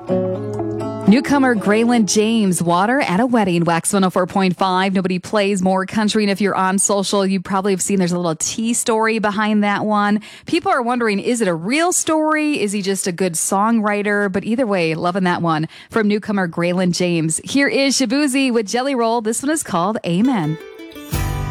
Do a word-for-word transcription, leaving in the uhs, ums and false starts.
Newcomer Graylin James, Water at a Wedding, Wax one oh four point five. Nobody plays more country. And if you're on social, you probably have seen there's a little T story behind that one. People are wondering, is it a real story? Is he just a good songwriter? But either way, loving that one from newcomer Graylin James. Here is Shaboozey with Jelly Roll. This one is called Amen.